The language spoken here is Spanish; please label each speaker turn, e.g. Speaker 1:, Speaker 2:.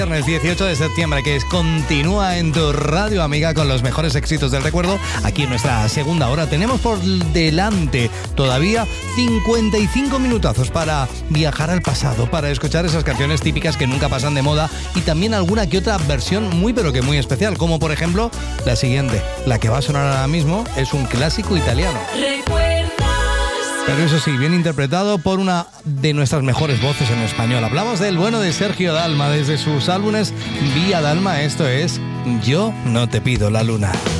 Speaker 1: Viernes 18 de septiembre, que continúa en tu radio amiga con los mejores éxitos del recuerdo. Aquí en nuestra segunda hora tenemos por delante todavía 55 minutazos para viajar al pasado, para escuchar esas canciones típicas que nunca pasan de moda y también alguna que otra versión muy pero que muy especial, como por ejemplo la siguiente, la que va a sonar ahora mismo, es un clásico italiano. Pero eso sí, bien interpretado por una de nuestras mejores voces en español. Hablamos del bueno de Sergio Dalma, desde sus álbumes Vía Dalma. Esto es Yo no te pido la luna.